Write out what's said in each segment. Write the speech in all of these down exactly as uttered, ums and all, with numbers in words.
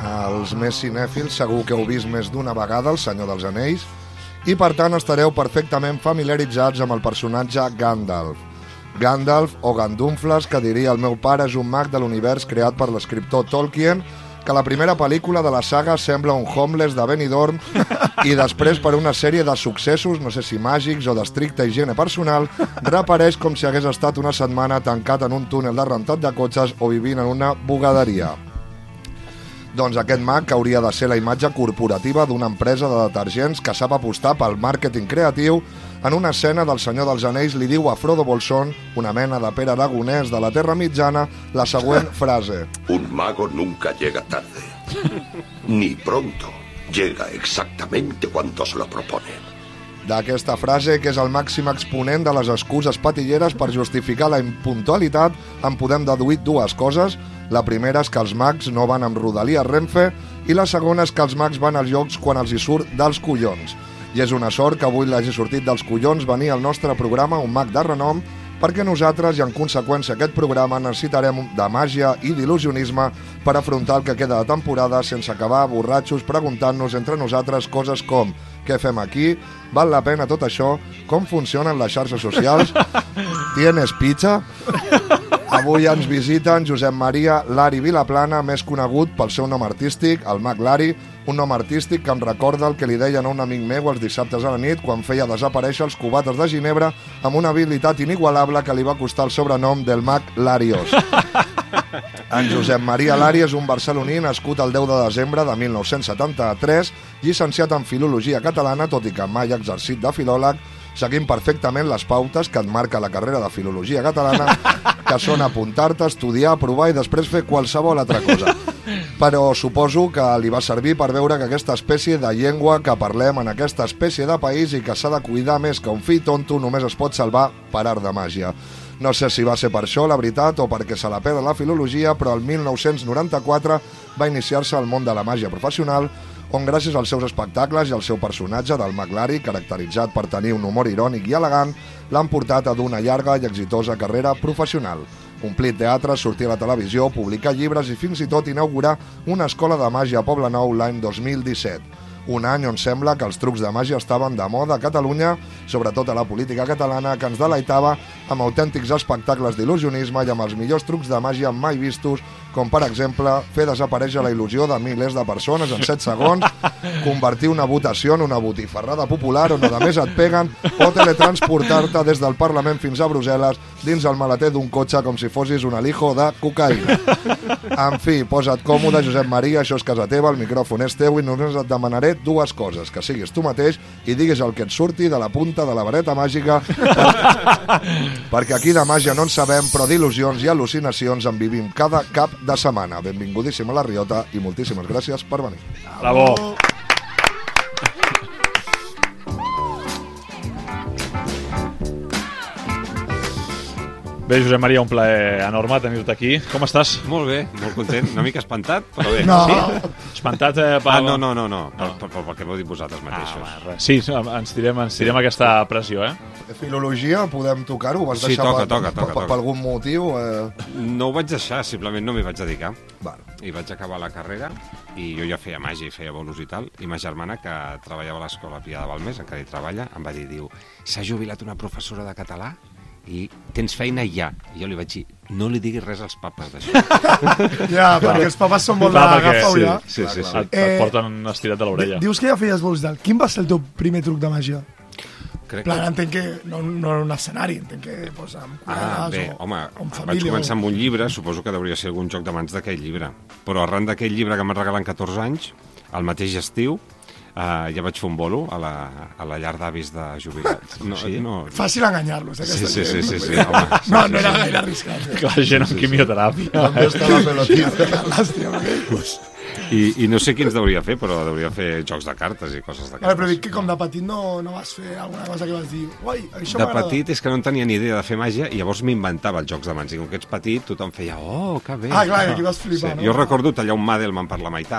Els més cinèfils segur que heu vist més d'una vegada El Senyor dels Anells i per tant estareu perfectament familiaritzats amb el personatge Gandalf. Gandalf, o Gandunfles, que diria el meu pare, és un mag de l'univers creat per l'escriptor Tolkien, que la primera pel·lícula de la saga sembla un homeless de Benidorm i després, per una sèrie de successos, no sé si màgics o d'estricta higiene personal, reapareix com si hagués estat una setmana tancat en un túnel de rentat de cotxes o vivint en una bugaderia. Doncs aquest mag, que hauria de ser la imatge corporativa d'una empresa de detergents que sap apostar pel màrqueting creatiu, en una escena del Senyor dels Anells li diu a Frodo Bolsón, una mena de Pere Aragonès de la Terra Mitjana, la següent frase. Un mago nunca llega tarde, ni pronto, llega exactamente cuando se lo proponen. D'aquesta frase, que és el màxim exponent de les excuses patilleres per justificar la impuntualitat, en podem deduir dues coses. La primera és que els mags no van amb Rodalies Renfe i la segona és que els mags van als llocs quan els hi surt dels collons. I és una sort que avui l'hagi sortit dels collons venir al nostre programa un mag de renom, perquè nosaltres, i en conseqüència aquest programa, necessitarem de màgia i d'il·lusionisme per afrontar el que queda de temporada sense acabar borratxos preguntant-nos entre nosaltres coses com: què fem aquí? Val la pena tot això? Com funcionen les xarxes socials? ¿Tienes pizza? Avui ens visiten Josep Maria Lari Vilaplana, més conegut pel seu nom artístic, el Mag Lari, un nom artístic que em recorda el que li deien a un amic meu els dissabtes a la nit quan feia desaparèixer els cubates de Ginebra amb una habilitat inigualable que li va costar el sobrenom del Mag Larios. En Josep Maria Lari és un barceloní nascut el deu de desembre de mil nou-cents setanta-tres, llicenciat en Filologia Catalana, tot i que mai ha exercit de filòleg, seguint perfectament les pautes que et marca la carrera de Filologia Catalana, que són apuntar-te, estudiar, provar i després fer qualsevol altra cosa. Però suposo que li va servir per veure que aquesta espècie de llengua que parlem en aquesta espècie de país i que s'ha de cuidar més que un fill tonto només es pot salvar per art de màgia. No sé si va ser per això, la veritat, o perquè se la pela la filologia, però el mil nou-cents noranta-quatre va iniciar-se al món de la màgia professional, on gràcies als seus espectacles i al seu personatge del Mag Lari, caracteritzat per tenir un humor irònic i elegant, l'han portat a d'una llarga i exitosa carrera professional. Omplir teatres, sortir a la televisió, publicar llibres i fins i tot inaugurar una escola de màgia a Poblenou l'any dos mil disset. Un any on sembla que els trucs de màgia estaven de moda a Catalunya, sobretot a la política catalana, que ens deleitava amb autèntics espectacles d'il·lusionisme i amb els millors trucs de màgia mai vistos, com per exemple fer desaparèixer la il·lusió de milers de persones en set segons, convertir una votació en una botifarrada popular on a més et peguen, o teletransportar-te des del Parlament fins a Brussel·les dins el maleter d'un cotxe com si fossis un alijo de cocaïna. En fi, posa't còmode, Josep Maria, això és casa teva, el micròfon és teu i només et demanaré dues coses, que siguis tu mateix i diguis el que et surti de la punta de la vareta màgica, per... perquè aquí de màgia no en sabem, però d'il·lusions i al·lucinacions en vivim cada cap de setmana. Benvingudíssim a La Riota i moltíssimes gràcies per venir. Bravo! Bé, Josep Maria, un plaer enorme tenir-te aquí. Com estàs? Molt bé, molt content. Una mica espantat, però bé. No. Sí? Espantat? Eh, per... Ah, no, no, no, no. Per, per, per, perquè m'ho dic vosaltres mateixos. Ah, va, sí, ens tirem, ens tirem sí. aquesta pressió, eh? Filologia, podem tocar-ho? Ho vas Sí, deixar toca, per, toca, per, toca, per, toca. per algun motiu? Eh... No ho vaig deixar, simplement no m'hi vaig dedicar. Vale. I vaig acabar la carrera i jo ja feia màgia i feia bolos i tal, i ma germana, que treballava a l'escola Pia de Balmes, encara hi treballa, em va dir, diu, s'ha jubilat una professora de català i tens feina ja. I jo li vaig dir, no li diguis res als papes d'això. Ja, perquè els papes són molt Clar, de perquè- agafar-ho sí, ja. Sí, sí, sí. Et, et porten estirat de l'orella. Dius que ja feies bols d'alt. Quin va ser el teu primer truc de màgia? Crec En plan, que... entenc que no, no era un escenari, entenc que pues, amb Ah, col·legues bé, o, home, o amb vaig família. començar amb un llibre, suposo que hauria ser algun joc de mans d'aquell llibre. Però arran d'aquell llibre que em van regalar amb catorze anys, al mateix estiu, Uh, ja vaig fer un bolo a la, a la llar d'avis de jubilats. No, sí? no... Fàcil enganyar-los, eh, Sí, aquesta sí, sí, gent. sí, sí, home, sí, No, sí, no era sí. gaire arriscat. Eh? Clar, gent amb quimioteràpia. On està la pelotita? Làstima, aquell. I, I no sé quins deuria fer, però deuria fer jocs de cartes i coses Vale, però dic d'aquestes. que com de petit no, no vas fer alguna cosa que vas dir uai, això De m'agrada. petit és que no en tenia ni idea de fer màgia i llavors m'inventava els jocs de mans. I com que ets petit, tothom feia, oh, que bé. Ah, clar, i aquí vas flipar, no? Jo recordo tallar un Madelman per la meitat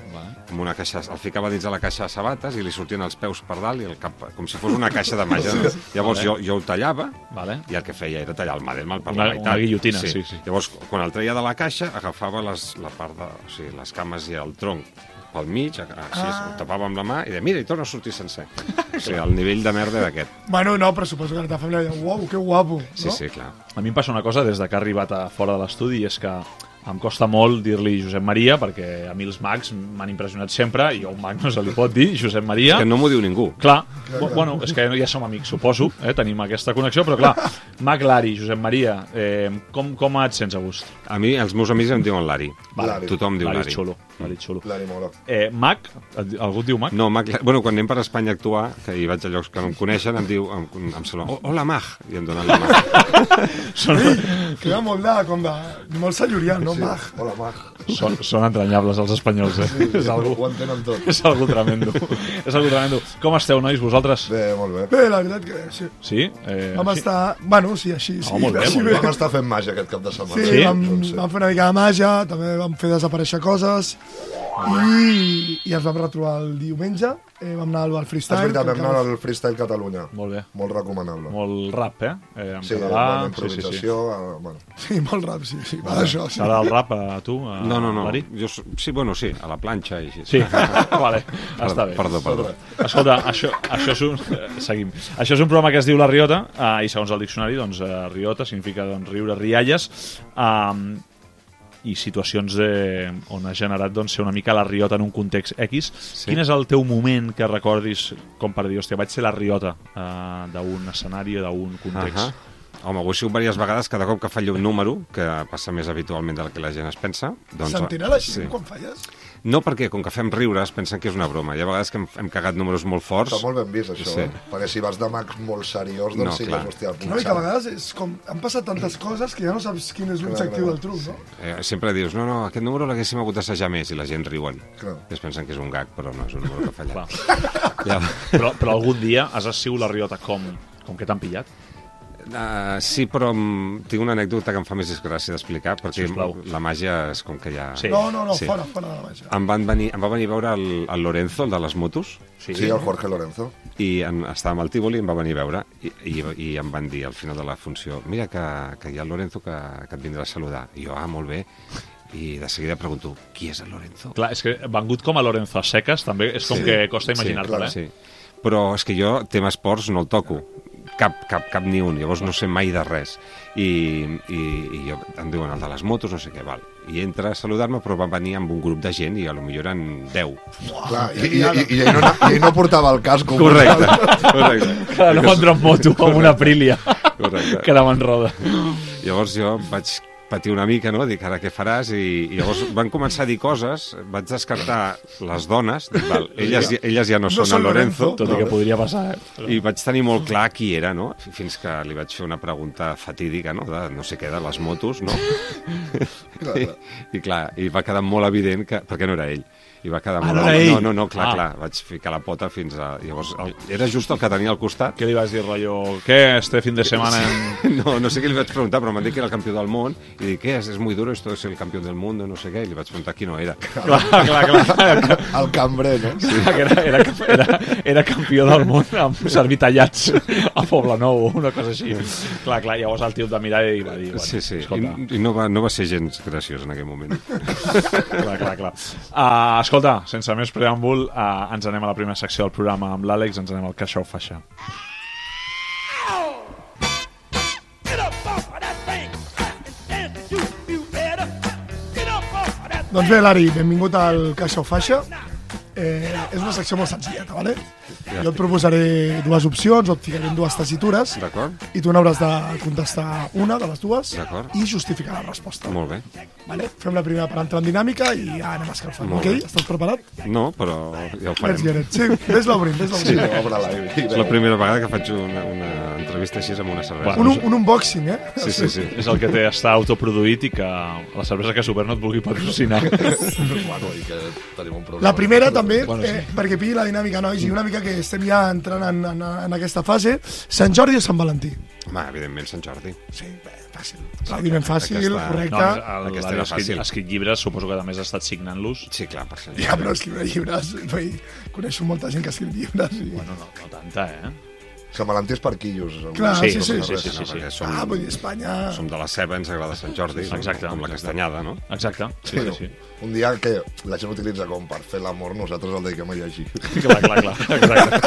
amb una caixa, el ficava dins de la caixa de sabates i li sortien els peus per dalt i el cap, com si fos una caixa de màgia. Llavors jo, jo ho tallava Vale. i el que feia era tallar el Madelman per Una- la meitat. una guillotina, sí, sí. Llavors, quan el treia de la caixa, agafava les, la part de, o sigui, les cames i el tronc pel mig, així, ah. ho tapava amb la mà i deia, mira, i torna a sortir sencer. O sigui, el nivell de merda d'aquest. Bueno, no, però suposo que la teva família diu, uau, que guapo, Sí, no? sí, clar. A mi em passa una cosa des de que ha arribat a fora de l'estudi, i és que em costa molt dir-li Josep Maria, perquè a mi els mags m'han impressionat sempre, i a un mag no se li pot dir Josep Maria. Que no m'ho diu ningú. Clar, bu- bueno, és que ja som amics, suposo, eh? Tenim aquesta connexió, però clar, Mag Lari, Josep Maria, eh, com, com et sents a gust? A mi, els meus amics em diuen Lari. Lari. Tothom diu Lari Lari. xulo, Lari xulo. Lari mola. Eh, Mag, et- algú et diu Mag? No, Mag, bueno, quan anem per Espanya a actuar, que hi vaig a llocs que no em coneixen, em diu, em, em saluda, oh, hola Mag, i em donen la mà. Queda molt de, com de, molt senyorial, no, Sí. Mag? Hola, Mag. Són, són entranyables els espanyols, eh? Sí, és, algú, ho entenen tot. és algú tremendo. és algú tremendo. Com esteu, nois, vosaltres? Bé, molt bé. Bé, la veritat que sí. Sí? Eh, Vam sí? estar... Bueno, sí, així, sí. Oh, molt bé, així molt bé. Vam estar fent màgia aquest cap de setmana. Sí, Sí? vam, Doncs sí. vam fer una mica de màgia, també vam fer desaparèixer coses i, i ens vam retrobar el diumenge, eh, vam anar al És freestyle. veritat, vam que anar encara- al Freestyle Catalunya. Molt bé. Molt recomanable. Molt rap, eh? eh en Sí, català. bona Sí, sí, sí. improvisació. eh, Bueno. Sí, molt rap, sí, sí, va d'això. Sí. T'agrada el rap a tu, a No, no, no. Lari? Jo, s- sí, bueno, sí, a la planxa i així. Sí, vale, està bé. Perdó, perdó. Escolta, això, això és un... eh, Seguim. Això és un programa que es diu La Riota, eh, i segons el diccionari, doncs, eh, Riota significa doncs, riure, rialles, eh, i situacions de, on ha generat doncs, ser una mica la riota en un context X. Sí. Quin és el teu moment que recordis com per dir, hòstia, vaig ser la riota eh, d'un escenari o d'un context? Uh -huh. Home, ho he sigut diverses vegades, cada cop que fallo un número, que passa més habitualment del que la gent es pensa. Doncs, S'entén la gent sí. quan falles? No, perquè com que fem riure es pensen que és una broma. Hi ha vegades que hem, hem cagat números molt forts. Està molt ben vist, això. Sí. Eh? Perquè si vas de mags molt seriós, doncs No, sí, clar. és, hòstia, No, i que a vegades és com... Han passat tantes coses que ja no saps quin és l'objectiu clar. del truc, no? Eh, sempre dius, no, no, aquest número l'haguéssim hagut d'assajar més, i la gent riuen. Clar. I es pensen que és un gag, però no, és un número que ha fallat. Clar. Ja. Però, però algun dia has sigut la riota com, com que t'han pillat? Uh, sí, però um, tinc una anècdota que em fa més desgràcia d'explicar, perquè Sisplau. la màgia és com que ja... Sí. No, no, no, Sí. fora, fora de la màgia. Em, van venir, em va venir a veure el, el Lorenzo, el de les motos, Sí, sí, el Jorge Lorenzo. i en, estàvem al Tívoli i em va venir a veure, i, i, i em van dir al final de la funció, mira que, que hi ha el Lorenzo que, que et vindrà a saludar. I jo, ah, molt bé. I de seguida pregunto, qui és el Lorenzo? Clar, és que vengut com a Lorenzo a seques també és com Sí. que costa Sí, imaginar-te'l, clar, eh? Sí. Però és que jo, tema esports, no el toco. Cap, cap, cap ni un, llavors no sé mai de res. I, i, i jo, em diuen el de les motos, no sé què, val. I entra a saludar-me, però va venir amb un grup de gent i a lo millor eren deu. Clar, i, i, i, i, ell no, i ell no portava el casco. Correcte, correcte. Clar, no va entrar en moto amb una Aprilia Correcte. que anava en roda. Llavors jo vaig patir una mica, no? Dic, ara què faràs? I, i llavors van començar a dir coses, vaig descartar les dones, dic, val, elles, elles ja no, No són són el Lorenzo, Lorenzo. Tot i que podria passar, eh? i vaig tenir molt clar qui era, no? Fins que li vaig fer una pregunta fatídica, no? De no sé què, de les motos, no? Clar, I, clar. I clar, i va quedar molt evident que... Perquè no era ell. I va quedar Ah, molt... no era ell? No, no, no, clar, Ah. clar. Vaig ficar la pota fins a... Llavors, el, era just el que tenia al costat. Què li vas dir, rotllo? Què, este fin de setmana en... No, no sé què li vaig preguntar, però m'han dit que era el campió del món. I dic, què és? És muy duro esto de ser el campió del món, no sé què. I li vaig preguntar qui no era. Clar, clar, clar. El cambrer, no? Sí. Era, era, era, era campió del món amb servir tallats a Poblenou o una cosa així. Clar, clar, llavors el tio et va mirar i va dir... Bueno, Sí, sí. Escolta, I, i no, va, no va ser gens graciós en aquell moment. clar, clar, clar. Uh, escolta, sense més preàmbul, uh, ens anem a la primera secció del programa amb l'Àlex, ens anem al Que això ho faixa. Get up off of that thing and dance to you feel better. Get up off of that Doncs bé, Lari, benvingut al Caixa o Faixa. Eh, és una secció molt senzilleta, ¿vale? Jo et proposaré dues opcions, o et ficaré en dues tessitures, D'acord? i tu n'hauràs de contestar una de les dues D'acord. i justificar la resposta. Molt bé. Vale? Fem la primera per entrar en dinàmica i ja anem escalfant. Molt Ok? bé. Estàs preparat? No, però ja ho Let's farem. get it. Sí, ves l'obrim, ves Sí, l'obrim. obre l'aire. És la primera vegada que faig una, una entrevista així amb una cervesa. Un, un unboxing, eh? Sí, sí, sí. És el que té estar autoproduït i que la cervesa que Super no et vulgui patrocinar. Bueno, i que tenim un problema. La primera també, Bueno, sí. eh, perquè pilli la dinàmica, nois, i una mica que estem ja entrant en, en, en aquesta fase. Sant Jordi o Sant Valentí? Home, evidentment, Sant Jordi. Sí, bé, fàcil. L'audiment fàcil, Aquesta- correcte. No, el, Aquesta el, era ha escrit, fàcil. ha escrit llibres, suposo que també has estat signant-los. Sí, clar, per Sant Ja, però escriure llibres... Vull, coneixo molta gent que escriu llibres. I... Bueno, no, no tanta, eh? Sant Valentí és per quillos. Clar, Sí, sí, sí. sí, sí, sí, sí. perquè som, Ah, vull dir, Espanya... som de la ceba, ens agrada Sant Jordi, Exacte, com la exacte. castanyada, no? Exacte, sí, sí, sí. Un dia que la gent utilitza com per fer l'amor, nosaltres el dediquem a llegir. Clar, clar, clar, exacte.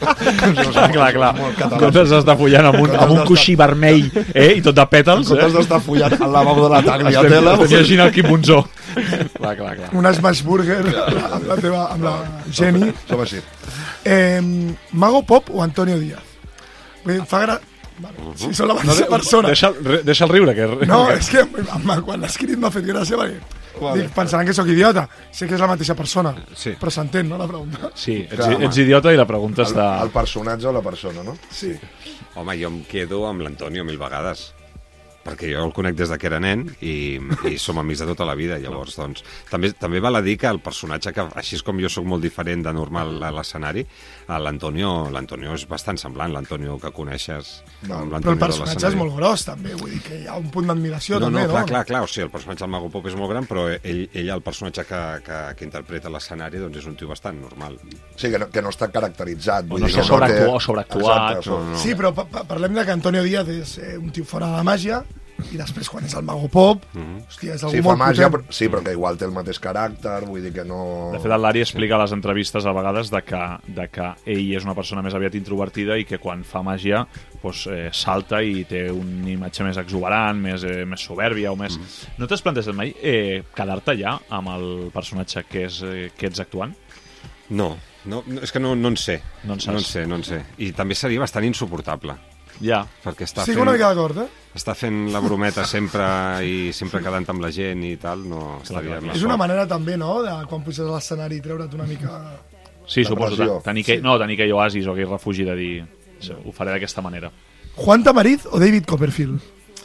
clar, clar, clar. En comptes d'estar follant amb un, amb un coixí vermell, eh, i tot de En pètals, comptes eh? d'estar follant al lavabo de la Taglia Estem, Tela. estem llegint el Quim Monzó. Clar, clar, clar. Un smash burger amb la teva... amb la Jenny. Som així. Eh, Mago Pop o Antonio Díaz? Vull dir, em fa gra... Vale. Si són la mateixa persona. Deixa, deixa el riure, que... No, és que em- quan l'ha escrit m'ha fet gràcia perquè Vale. dic, pensaran que sóc idiota. Sé que és la mateixa persona, Sí. però s'entén, no, la pregunta? Sí, ets, Clar, ets idiota i la pregunta El, està... el personatge o la persona, no? Sí. Home, jo em quedo amb l'Antonio mil vegades, perquè jo el conec des de que era nen i, i som amics de tota la vida, llavors, doncs... També, també val a dir que el personatge, que així és com jo sóc molt diferent de normal a l'escenari, a l'Antonio l'Antonio és bastant semblant, l'Antonio que coneixes No, amb Però el l'Antonio de personatge és l'escenari. molt gros, també. Vull dir que hi ha un punt d'admiració, No, també, no, clar, no? clar, clar, o sigui, el personatge del Mago Pop és molt gran, però ell, ell el personatge que, que, que interpreta a l'escenari, doncs és un tio bastant normal. Sí, que no, que no està caracteritzat. O vull no dir està que no té- sobreactuat- o sobreactuat, Exacte, no, no. Sí, però pa pa parlem de que Antonio Díaz és eh, un tio fora de la màgia i després quan és el Mago Pop, hòstia, és algú Sí, fa molt màgia, potent. però, sí, però que igual té el mateix caràcter, vull dir que no... De fet, el Lari explica a les entrevistes a vegades de que, de que ell és una persona més aviat introvertida i que quan fa màgia doncs, eh, salta i té una imatge més exuberant, més, eh, més soberbia o més... Mm. No t'has plantejat mai eh, quedar-te ja amb el personatge que, és, eh, que ets actuant? No, no, no és que no, no en sé. No en saps. No en sé, no en sé. I també seria bastant insuportable, Ja. perquè està Estic fent... una mica d'acord, eh? Està fent la brometa sempre i sempre quedant amb la gent i tal, no estaria... clar. És una manera també, no?, de quan puges a l'escenari treure't una mica... Sí, La suposo. pressió. Tenir que, no, tenir aquell oasis o aquell refugi de dir ho faré d'aquesta manera. Juan Tamariz o David Copperfield?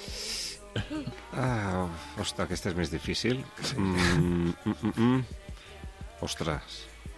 Ah, ostres, aquesta és més difícil. Mm, mm, mm, mm. Ostres,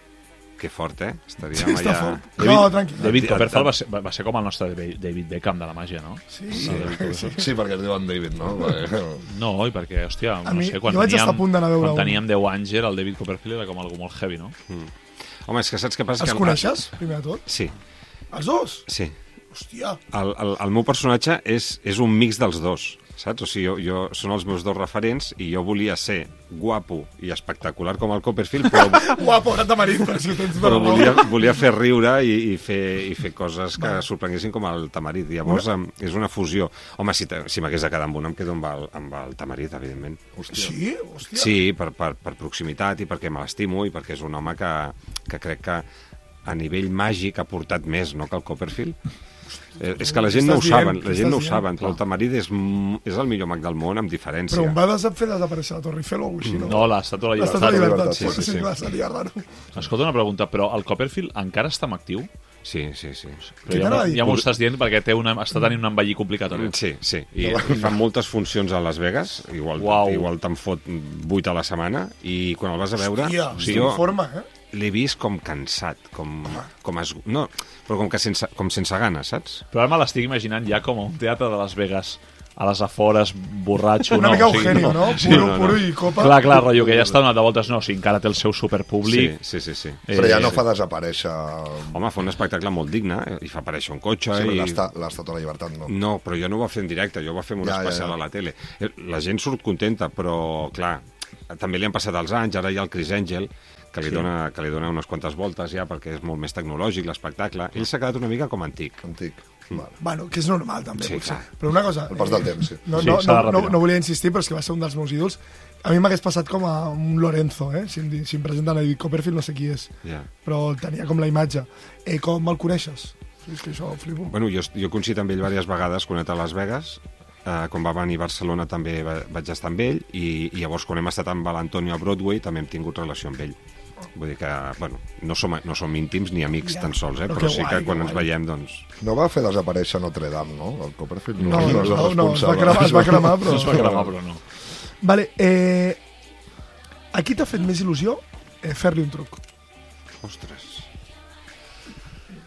que fort, eh? Estaríem Està allà... fort. David, No, tranquil. David Copperfield va ser, va ser com el nostre David Beckham de la màgia, no? Sí, Sí, David Copperfield. Sí, perquè es diuen David, no? Perquè- No, i perquè, hòstia, A no mi- sé, quan jo vaig estar teníem, a punt d'anar a veure quan un. teníem deu anys era el David Copperfield era com algú molt heavy, no? Home, és que saps què passa? Els que el- coneixes, primer de tot? Sí, Els dos? sí. Hòstia. El, el, el meu personatge és, és un mix dels dos, saps? O sigui, jo, jo, són els meus dos referents i jo volia ser guapo i espectacular com el Copperfield, però, Guapo, ara Tamariz, però si ho tens però tot volia, volia fer riure i, i, fer, i fer coses que sorprenguessin com el Tamariz. Llavors, em, és una fusió. Home, si, te- si m'hagués de quedar amb un, em quedo amb el, amb el Tamariz, evidentment. Sí? Hòstia. Sí, per, per, per proximitat i perquè me l'estimo i perquè és un home que, que crec que a nivell màgic ha portat més, no?, que el Copperfield. Eh, és que la gent no ho Què estàs saben, dient? la Què gent no ho estàs saben, però el Tamariz és, m- és el millor mag del món, amb diferència. Però em va des fer desaparèixer la Torre Eiffel o alguna cosa així, no? No, l'Estàtua de la L'Estàtua de Llibertat. Llibertat. Sí, Sí, sí, sí, sí. va, seria raro. Escolta una pregunta, però el Copperfield encara està en actiu? Sí, sí, sí. Però Què ja, t'anava a m'ho- dir? ja m'ho estàs dient perquè té una, està tenint un envellir complicat. Oi? Sí, sí. I, i fan moltes funcions a Las Vegas, igual, Uau. igual te'n fot vuit a la setmana, i quan el vas a veure... Hòstia, sí, estic jo en forma, eh? l'he vist com cansat, com, com es... No, però com que sense, com sense ganes, saps? Però ara me l'estic imaginant ja com a un teatre de Las Vegas, a les afores, borratxo... Una no, mica o sigui, Eugenio, no? Sí, Puro, no, no. puro i copa. Clar, clar, rotllo, que ja està donat de voltes, no, o sigui, encara té el seu superpúblic. Sí, sí, sí. sí. Eh, Però ja no sí. fa desaparèixer... Home, fa un espectacle molt digne, eh? I fa aparèixer un cotxe... Sí, i... l'esta- l'Estàtua de la Llibertat no. No, però jo no ho va fer en directe, jo ho va fer en un Ja, ja, especial ja. a la tele. Eh, La gent surt contenta, però, clar, també li han passat els anys, ara hi ha el Chris Angel, que li, Sí. dona, que li dona unes quantes voltes ja, perquè és molt més tecnològic, l'espectacle. Ell s'ha quedat una mica com antic. Antic. Vale. Bueno, que és normal, també, Sí, potser. clar. Però una cosa... El pas del temps, sí. No, Sí, no, s'ha de no, no, retirar. no volia insistir, però és que va ser un dels meus ídols. A mi m'hagués passat com a un Lorenzo, eh? Si em, di- si em presenten a David Copperfield, no sé qui és, Ja. però el tenia com la imatge. Eh, com el coneixes? Sí, és que això ho flipo. Bueno, jo, jo he coincidit amb ell diverses vegades quan he anat a Las Vegas, eh, quan va venir a Barcelona també va, vaig estar amb ell, i, i llavors quan hem estat amb l'Antonio a Broadway també hem tingut relació amb ell. Vull dir que, bueno, no som, no som íntims ni amics Ja, tan sols, eh? però però que sí guai, que que quan ens guai. veiem, doncs... No va fer desaparèixer Notre Dame, no? El Copperfield No, no, és el no, no, es va responsable. cremar, es va cremar, però... No es va cremar, però no. Vale, eh, a qui t'ha fet més il·lusió eh, fer-li un truc? Ostres...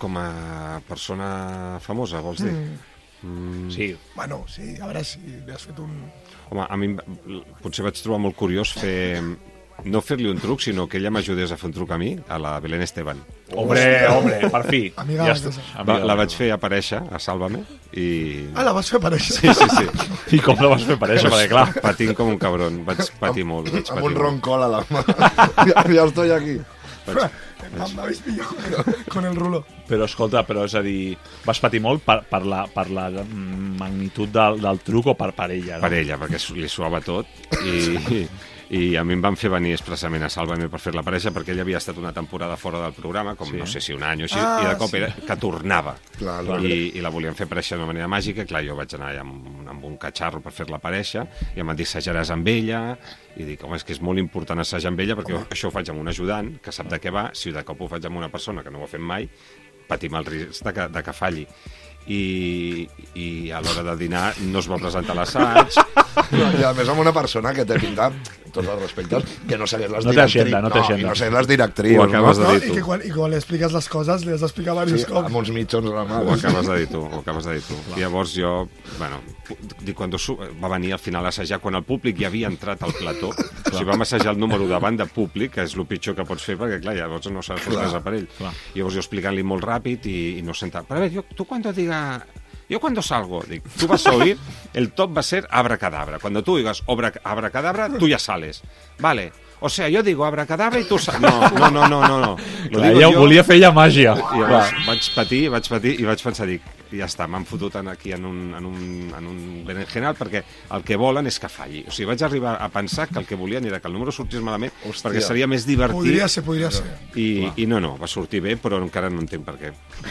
com a persona famosa, vols dir? Mm. Mm. Sí. Bueno, sí, a veure si li has fet un... Home, a mi potser vaig trobar molt curiós fer... No fer-li un truc, sinó que ella m'ajudés a fer un truc a mi, a la Belén Esteban. Hombre, hombre, per fi. Amiga ja de està. casa. Va, la vaig fer aparèixer a Sálvame i... Ah, la vas fer aparèixer? Sí, sí, sí. I com la vas fer per això? Perquè, clar... Patint com un cabron. Vaig patir molt. Vaig Amb patir un molt. roncol a la mà. ja, ja estoy aquí. M'habéis pillado con el rulo. Però, escolta, però és a dir, vas patir molt per, per, la, per la magnitud del, del truc o per, per ella, no? Per ella, perquè li suava tot i, i a mi em van fer venir expressament a Sálvame per fer-la aparèixer perquè ella havia estat una temporada fora del programa, com Sí. no sé si un any o així, Ah, i de cop sí. era que tornava. Clar, clar. I, i la volien fer aparèixer d'una manera màgica. Clar, jo vaig anar allà amb, amb un catxarro per fer-la aparèixer i em van dir assajaràs amb ella i dic, home, és que és molt important assajar amb ella perquè jo, això ho faig amb un ajudant que sap de què va. Si de cop ho faig amb una persona que no ho ha fet mai, patim el risc de que, de que falli. I, i a l'hora de dinar no es va presentar l'assaig. I a més amb una persona que té pinta, amb tots els respectes, que no segueix les No té directrius. agenda, no té agenda. i no segueix les directrius. Ho acabes no? de No? dir I tu. que quan, i quan li expliques les coses li has d'explicar Sí, diversos cops. amb uns mitjons a la mà. Ho acabes de dir tu, ho acabes de dir tu. I llavors jo, bueno, dic, quan va venir al final a assajar, quan el públic ja havia entrat al plató, o sigui, vam assajar el número davant de públic, que és el pitjor que pots fer, perquè clar, llavors no saps sorpresa per ell. Clar. I llavors jo explicant-li molt ràpid i, i no senta. Però a veure, jo, tu cuando diga... Yo cuando salgo, dic, tú vas a oír, el top va a ser abracadabra. Cuando tú digas obra- abracadabra, tú ya sales. Vale. O sea, yo digo abracadabra y tú sales. No, no, no, no, no. no. Lo Clar, digo ella yo... volia fer ella màgia. I llavors vaig patir, vaig patir i vaig pensar, dic, ja està, m'han fotut en aquí en un, en un, en un berenjenal perquè el que volen és que falli. O sigui, vaig arribar a pensar que el que volien era que el número sortís malament Hòstia. perquè seria més divertit. Podria ser, podria ser. I, I no, no, va sortir bé, però encara no entenc per què.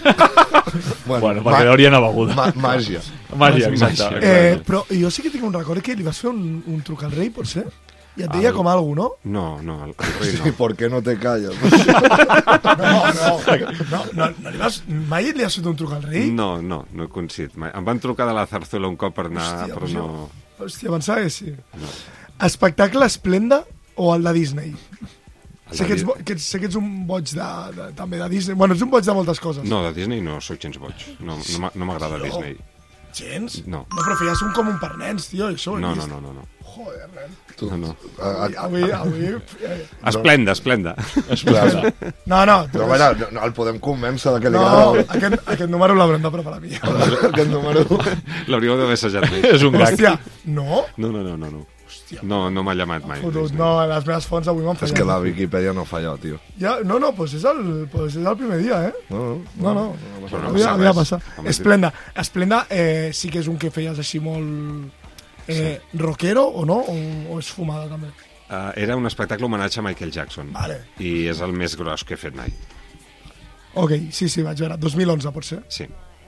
Bueno, perquè l'haurien beguda. Ma màgia. Màgia, exacte. Eh, però jo sí que tinc un record que li vas fer un, un truc al rei, pot ser? I et deia Al- com algú, no? No, no, el, el rei Sí, no. ¿por qué no te callas? No, no, no, no, no li vas, mai li has fet un truc al rei? No, no, no he coincidit mai. Em van trucar de la Zarzuela un cop per anar, Hòstia, però pues no... jo- Hòstia, pensava que sí. Espectacle Esplenda o el de Disney? El Sé de que, ets, Di- bo- que, ets, sé que ets un boig de, de, també de Disney. Bueno, ets un boig de moltes coses. No, de Disney no, sóc gens boig. No, no m'a- no m'agrada No. Disney. Gens? No. No, però feies un com un per nens, tio, això ho he No, no, vist. no, no. no. Joder, nen. no, no. Avui, avui, avui eh, Esplenda, esplenda. Clar. no, no, tu Però, ves- bueno, no, el podem convèncer de que li no, agrada. aquest, aquest número l'haurem de preparar mi. Aquest número... L'hauríeu d'haver assajat més. És un gag. Hòstia, no? No, no, no, no. no. Hòstia, No, no m'ha llamat mai. fotut, Disney. no, les meves fonts avui m'han És fallat. que la Viquipèdia no falla, tio. Ja, no, no, pues és, el, pues és el primer dia, eh? No, no. No, no, Però no havia, passa havia res. passat. Home, Esplenda. Esplenda eh, sí que és un que feies així molt... Eh, rockero o no? O, o és fumada també? Uh, era un espectacle homenatge a Michael Jackson. Vale. I és el més gros que he fet mai. Ok, sí, sí, vaig veure. dos mil onze, pot ser. Sí.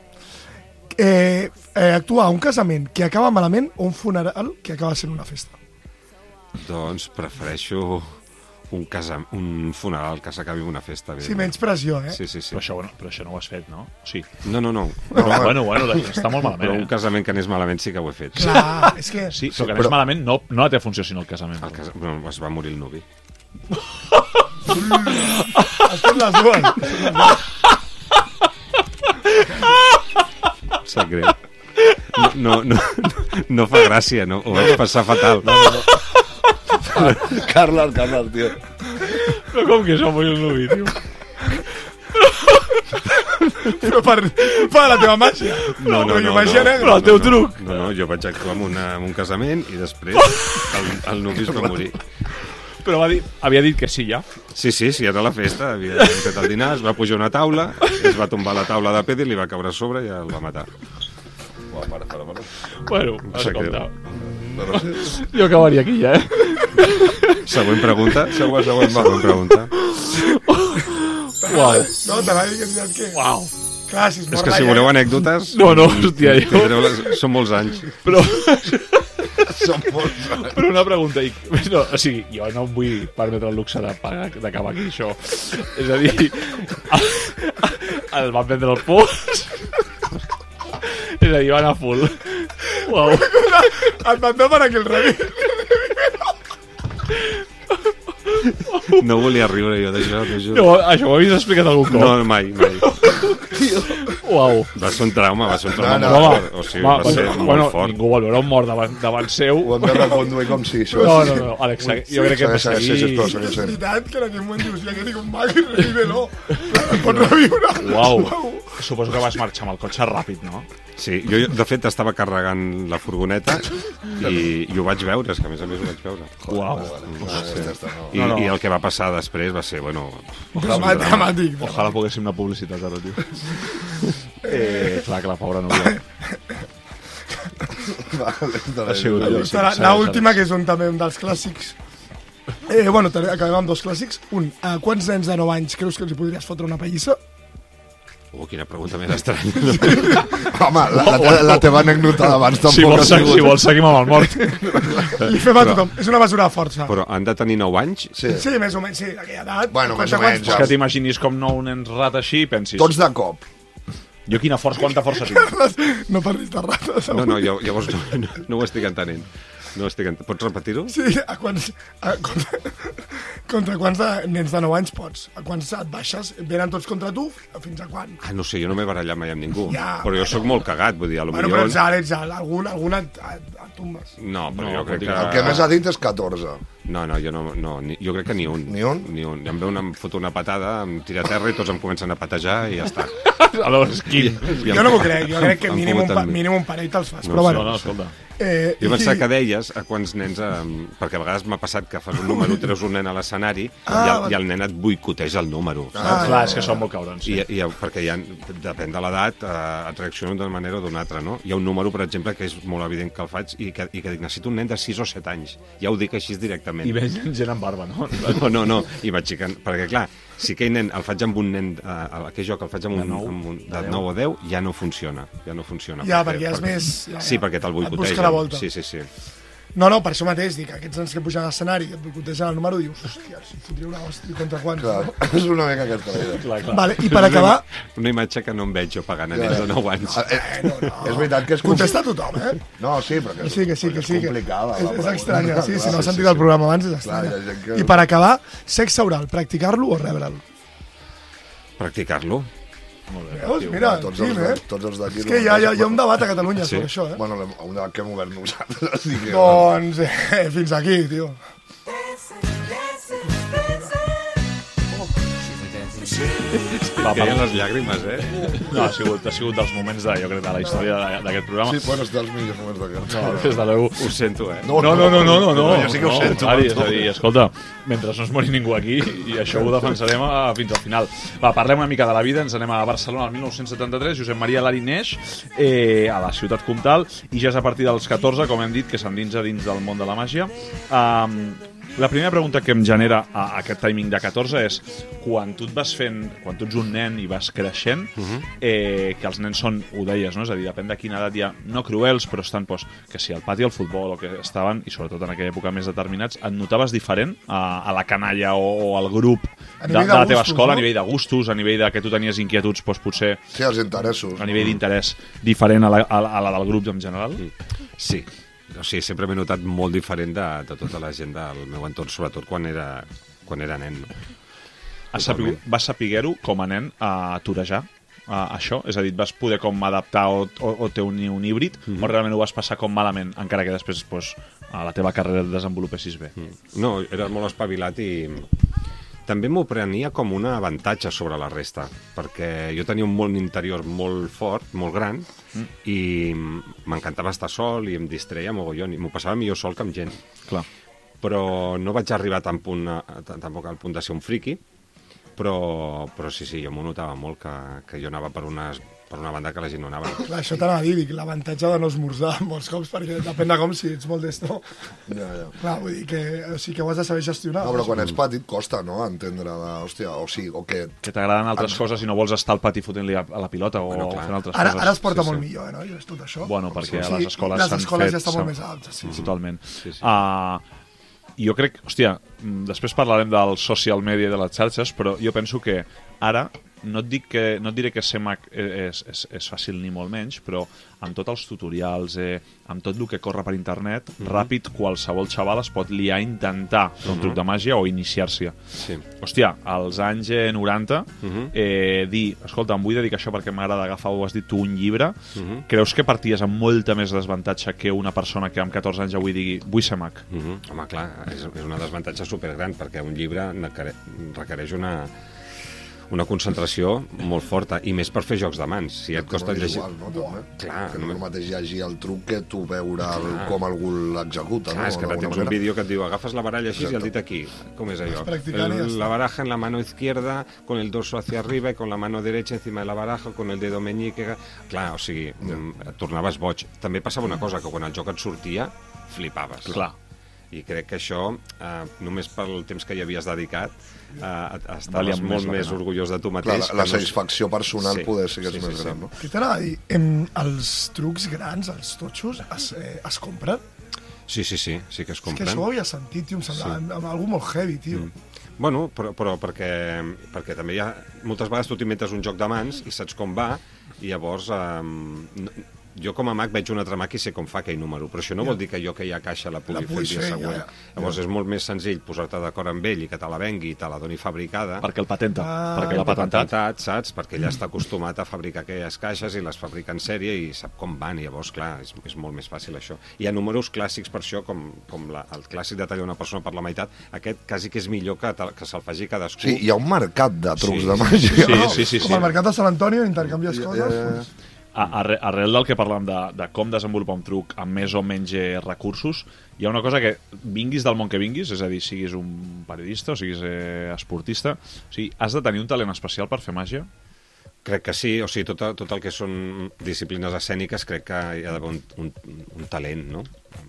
Eh, eh, actuar a un casament que acaba malament o un funeral que acaba sent una festa? Doncs prefereixo un, casa, un funeral que s'acabi amb una festa. Sí, evidentment. menys pressió, eh? Sí, sí, sí. Però això, bueno, però això no ho has fet, no? Sí. No, no, no. Però, bueno, bueno, està molt Però malament, un eh? casament que anés malament sí que ho he fet. Clar, és que... Sí, però que anés malament no, no té funció sinó el casament. El cas... no, es va morir el nuvi. Has fet les dues. Sap greu. No, no, no, no fa gràcia, no? Ho vaig passar fatal. No, no, no. Carles, Carles, tio. Però com que es va morir el nuvi, tio? Però per, per la teva màgia. No, no, Però no, màgia no. negra. Però el teu truc. No, no, jo vaig actuar en, una, en un casament i després el, el nuvi es va morir. Però va dir, havia dit que sí, ja. Sí, sí, sí, era la festa, havia fet el dinar, es va pujar una taula, es va tombar la taula de pedra i li va caure a sobre i el va matar. Uau, para, para, para. Bueno, sap escolta. Però sí. Jo acabaria aquí, ja, eh? Següent pregunta. Següent, següent, va. Següent pregunta. Uau. No, te l'ha dit que tenies que... Uau. Clar, si es És mor que si d'allà- voleu anècdotes... No, no, hòstia, jo- tindreu les... Són molts anys. Però, Som molts. però una pregunta. I, no, o sigui, jo no em vull permetre el luxe de pagar- d'acabar aquí, això. És a dir, el van prendre el pols. És a dir, van a full. Uau. Et mandó per aquí el rei. No volia riure jo d'això, t'ho juro. Jo, això ho havies explicat algun cop? No, mai, mai. Uau. Va ser un trauma, va ser un trauma No, molt no. fort. O sigui, Va, va ser bueno, molt fort. ningú vol veure un mort davant, davant seu. Ho hem de reconduir com si això... No, no, no, Àlex, jo crec que hem de Sí, sí, sí, seguir... sisplau, És seguim sent. veritat que en aquell moment dius, ja que dic un mag i revive-lo. Et pots reviure. Uau. Suposo que vas marxar amb el cotxe ràpid, no? Sí, jo de fet estava carregant la furgoneta i, i ho vaig veure, és que a més a més ho vaig veure. Uau. I, No, no. I el que va passar després va ser, bueno... Dramàtic, dramàtic. Ojalà poguéssim una publicitat ara, tio. Eh, clar que la pobra Núria. Ha sigut allò. La, la última, que és un, també un dels clàssics. Eh, bueno, també acabem amb dos clàssics. Un, a quants nens de nou anys creus que els hi podries fotre una pallissa? Oh, quina pregunta més estranya. Home, la, la, la teva anècdota d'abans tampoc Si vols, ha seguir, sigut... si vols seguim amb el mort. Li fem a tothom. És una mesura de força. Però han de tenir nou anys? Sí. Sí, més o menys, sí, d'aquella edat. Bueno, més o Quants- menys, És que t'imaginis com nou nens rat així i pensis... Tots de cop. Jo quina força, quanta força tinc. No parlis de rates. No, no, jo, llavors no, no, no ho estic entenent. No ho estic entenent. Pots repetir-ho? Sí, a quants... A, contra, contra quants de, nens de nou anys pots? A quants et baixes? Venen tots contra tu? Fins a quan? Ah, no sé, jo no m'he barallat mai amb ningú. Ja, però jo sóc molt cagat, vull dir, a lo Bueno, però millor... ets alt, ets alt. Algun, algun et, et, et tombes. No, però No, jo crec vol dir que... El que més ha dit és catorze. No, no, jo no, no ni, jo crec que ni un. Ni un? Ni un. Em ve una, em foto una patada, em tira a terra i tots em comencen a patejar i ja està. Aleshores, quin? I Jo no m'ho crec, jo crec que em mínim un, fomenten pa, mi. mínim un parell te'ls fas. No Però sé, bueno, No, no, escolta. eh, Jo pensava i- que deies a quants nens... Eh, perquè a vegades m'ha passat que fas un número, treus un nen a l'escenari Ah, i, el, vale. i el nen et boicoteja el número. Ah, Clar, és que són molt cabrons. I, Sí. i, perquè hi ha, depèn de l'edat, eh, et reacciono d'una manera o d'una altra, no? Hi ha un número, per exemple, que és molt evident que el faig i que, i que dic, necessito un nen de sis o set anys. Ja ho dic així directament. I veig gent amb barba, no? No, no, no, i vaig ficant... Perquè, clar, si aquell nen el faig amb un nen... Eh, aquell joc el faig amb un, De nou, amb un de de deu. nou o deu, ja no funciona. Ja no funciona. Ja, perquè ja és més... Ja, Sí, ja. perquè te'l Et busca boicotegen. la volta. Sí, sí, sí. No, no, per això mateix dic, aquests nens que pugen a l'escenari i et boicotegen el número, dius, hòstia, si fotria una hòstia contra quants. Clar, No? és una mica aquesta la idea. Clar, clar. Vale, i per acabar... Una imatge que no em veig jo pagant a nens de nou anys. Eh, eh, És veritat que és... Contesta a tothom, eh? No, sí, però que Que sí, que sí, que sí. és que complicada. És, la és pregunta. estranya, sí, si Clar, no has sí, sentit sí, el programa abans és Clar, estranya. hi ha gent que- I per acabar, sexe oral, practicar-lo o rebre'l? Practicar-lo. Molt bé. Veus? Mira, Tots sí, els, eh? de- tots els d'aquí... És que hi ha, hi ha, hi ha un debat a Catalunya Sí. sobre això, eh? Bueno, un debat que hem obert nosaltres. Així que... Doncs, eh, fins aquí, tio. Va, Que hi ha va. les llàgrimes, eh? No, ha sigut, ha sigut dels moments de, jo crec, de la història de- d'aquest programa. Sí, bueno, és dels millors moments d'aquest. No, des de l'Eu. Ho sento, eh? No, no, no, no, no, no, jo sí que ho no, sento. Ari, és a dir, escolta, mentre no es mori ningú aquí, i això ho defensarem a, fins al final. Va, parlem una mica de la vida, ens anem a Barcelona el dinou setanta-tres, Josep Maria Lari neix eh, a la ciutat comtal, i ja és a partir dels catorze, com hem dit, que s'endinsa dins del món de la màgia. Um, la primera pregunta que em genera a, a aquest timing de catorze és, quan tu et vas fent, quan tu ets un nen i vas creixent, eh, que els nens són, ho deies, no? És a dir, depèn de quina edat hi ha, no cruels, però estan, doncs, que si al pati al futbol o que estaven, i sobretot en aquella època més determinats, et notaves diferent a, a la canalla o, o al grup A de, nivell de de la teva gustos, escola, no? a nivell de gustos, a nivell de que tu tenies inquietuds, doncs potser Sí, els interessos. a nivell d'interès diferent a la, a, la, a la del grup en general? Sí. O sigui, sempre m'he notat molt diferent de, de tota la gent del meu entorn, sobretot quan era, quan era nen. Has sapigut, vas saber-ho com a nen a torejar? A això? És a dir, et vas poder com adaptar o, o, o té un, un híbrid, mm -hmm. o realment ho vas passar com malament, encara que després pues, a la teva carrera et desenvolupessis bé? Mm. No, era molt espavilat i també m'ho prenia com un avantatge sobre la resta, perquè jo tenia un món interior molt fort, molt gran, mm. i m'encantava estar sol i em distreia mogollon, i m'ho passava millor sol que amb gent. Clar. Però no vaig arribar a tant punt, a, a, tampoc al punt de ser un friqui, però, però sí, sí, jo m'ho notava molt que, que jo anava per, unes, per una banda que la gent no anava. Clar, això t'anava a dir, dic, l'avantatge de no esmorzar molts cops, perquè depèn de com, si ets molt d'esto. Ja, ja. Clar, vull dir que, o sigui, que ho has de saber gestionar. No, però quan ets petit costa, no?, entendre de, hòstia, o sí, o què... Que t'agraden altres coses i no vols estar al pati fotent-li a, a la pilota o Bueno, clar. fent altres Ara, coses. ara es porta Sí, molt sí. millor, eh, no? I és tot això. Bueno, perquè Sí, a les escoles les s'han escoles fet... ja estan molt s'han- més altes, sí. Sí, totalment. Sí, sí. Uh, jo crec, hòstia, mm, després parlarem del social media i de les xarxes, però jo penso que ara no et, dic que, no et diré que ser mag és, és, és fàcil ni molt menys, però amb tots els tutorials, eh, amb tot el que corre per internet, mm -hmm. ràpid qualsevol xaval es pot liar a intentar fer un mm -hmm. truc de màgia o iniciar-s'hi. Sí. Hòstia, als anys eh, noranta, mm -hmm. eh, dir, escolta, em vull dedicar a això perquè m'agrada agafar, ho has dit tu, un llibre, mm -hmm. creus que parties amb molta més desavantatge que una persona que amb catorze anys avui digui vull ser mag? Mm -hmm. Home, clar, és, és una desavantatge supergran, perquè un llibre requereix una... una concentració molt forta, i més per fer jocs de mans. Si et costa no llegir... Igual, no, també. Clar, que no és el mateix llegir el truc que tu veure el, com algú l'executa. Clar, no? és que ara tens un vídeo que et diu agafes la baralla així i el dit aquí. Com és allò? El, la baraja en la mano izquierda, con el dorso hacia arriba y con la mano derecha encima de la baraja, con el dedo meñique... Clar, o sigui, yeah. et tornaves boig. També passava una cosa, que quan el joc et sortia, flipaves. Clar. I crec que això, eh, només pel temps que hi havies dedicat, eh, estaves molt més, més orgullós de tu mateix. Clar, la, la satisfacció personal sí, poder ser que és sí, més sí, gran, no? Què t'anava a dir? Em, els trucs grans, els totxos, es, eh, es compren? Sí, sí, sí, sí que es compren. És que això ho havia sentit, tio, em semblava sí. amb algú molt heavy, tio. Mm. Bueno, però, però perquè, perquè també hi ha... Moltes vegades tu t'inventes un joc de mans i saps com va, i llavors... Eh, no, jo com a mag veig un altre mag i sé com fa aquell número, però això no yeah. vol dir que jo que hi ha caixa la pugui, la fer el dia fer, següent. Ja, ja. Llavors yeah. és molt més senzill posar-te d'acord amb ell i que te la vengui i te la doni fabricada. Perquè el patenta, ah, perquè l'ha patentat. patentat, saps? Perquè ell està acostumat a fabricar aquelles caixes i les fabrica en sèrie i sap com van, i llavors, clar, és, és molt més fàcil això. Hi ha números clàssics per això, com, com la, el clàssic de tallar una persona per la meitat, aquest quasi que és millor que, que se'l faci cadascú. Sí, hi ha un mercat de trucs sí. de màgia. Sí, sí, sí, sí, com sí. el mercat de Sant Antonio, intercanvies coses. Yeah, yeah, yeah. Arre, arrel del que parlàvem de, de com desenvolupar un truc amb més o menys eh, recursos, hi ha una cosa que vinguis del món que vinguis, és a dir, siguis un periodista o siguis eh, esportista, o sigui, has de tenir un talent especial per fer màgia? Crec que sí, o sigui, tot, tot el que són disciplines escèniques crec que hi ha d'haver un, un, un talent, no?